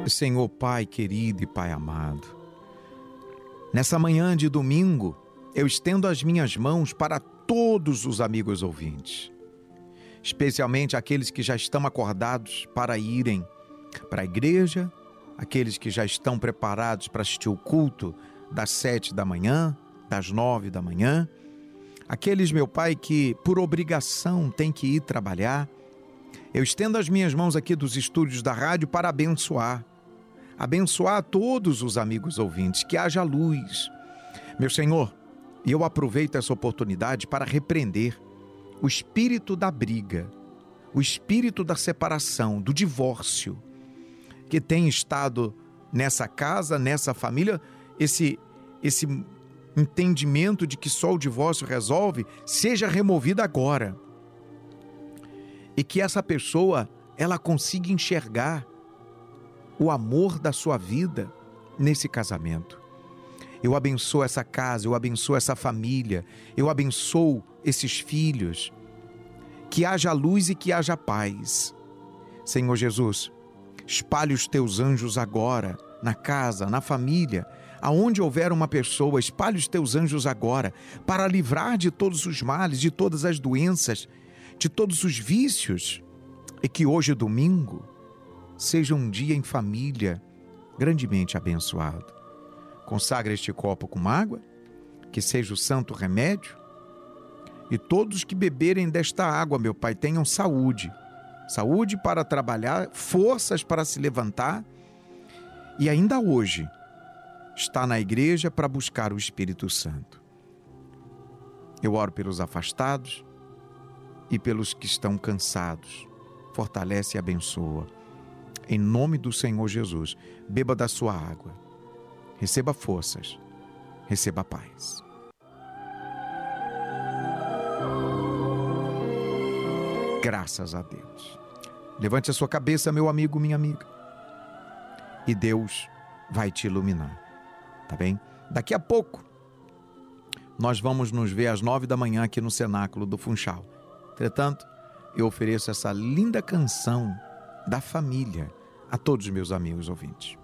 Senhor Pai querido e Pai amado, nessa manhã de domingo, eu estendo as minhas mãos para todos os amigos ouvintes, especialmente aqueles que já estão acordados para irem para a igreja, aqueles que já estão preparados para assistir o culto das 7 da manhã, das 9 da manhã, aqueles, meu Pai, que por obrigação têm que ir trabalhar. Eu estendo as minhas mãos aqui dos estúdios da rádio para abençoar todos os amigos ouvintes, que haja luz. Meu Senhor, e eu aproveito essa oportunidade para repreender o espírito da briga, o espírito da separação, do divórcio, que tem estado nessa casa, nessa família, esse entendimento de que só o divórcio resolve, seja removido agora. E que essa pessoa, ela consiga enxergar o amor da sua vida nesse casamento. Eu abençoo essa casa, eu abençoo essa família, eu abençoo esses filhos. Que haja luz e que haja paz. Senhor Jesus, espalhe os teus anjos agora, na casa, na família, aonde houver uma pessoa, espalhe os teus anjos agora, para livrar de todos os males, de todas as doenças, de todos os vícios, e que hoje, domingo, seja um dia em família grandemente abençoado. Consagra este copo com água, que seja o santo remédio, e todos que beberem desta água, meu Pai, tenham saúde para trabalhar, forças para se levantar, e ainda hoje está na igreja para buscar o Espírito Santo. Eu oro pelos afastados e pelos que estão cansados. Fortalece e abençoa. Em nome do Senhor Jesus, beba da sua água. Receba forças. Receba paz. Graças a Deus. Levante a sua cabeça, meu amigo, minha amiga. E Deus vai te iluminar. Tá bem? Daqui a pouco, nós vamos nos ver às 9 da manhã aqui no Cenáculo do Funchal. Entretanto, eu ofereço essa linda canção da família a todos os meus amigos ouvintes.